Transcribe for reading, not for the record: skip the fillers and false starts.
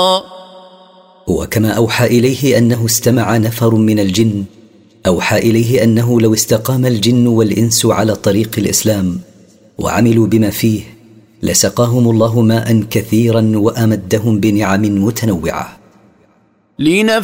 وكما أوحى إليه أنه استمع نفر من الجن، أوحى إليه أنه لو استقام الجن والإنس على طريق الإسلام وعملوا بما فيه لسقاهم الله ماء كثيرا وأمدهم بنعم متنوعة.